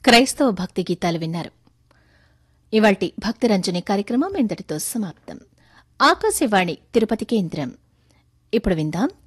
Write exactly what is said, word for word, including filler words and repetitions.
క్రైస్తవ భక్తి గీతాలు విన్నారు. ఇవాల్టి భక్తి రంజని కార్యక్రమం ఇంతటితో సమాప్తం. ఆకాశవాణి తిరుపతి కేంద్రం. ఇప్పుడు విందాం